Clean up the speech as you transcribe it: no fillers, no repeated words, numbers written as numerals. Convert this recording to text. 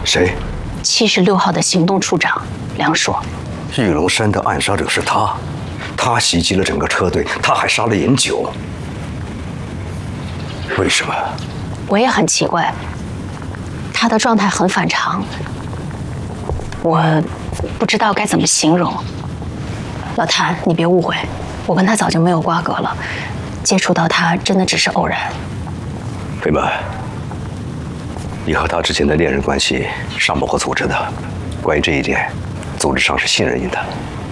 谁 ？76号的行动处长梁硕。 玉龙山的暗杀者是他，他袭击了整个车队，他还杀了严九。为什么？ 我也很奇怪，他的状态很反常，我不知道该怎么形容。老谭，你别误会，我跟他早就没有瓜葛了，接触到他真的只是偶然。 飞曼，你和他之间的恋人关系尚不可组织的，关于这一点，组织上是信任你的。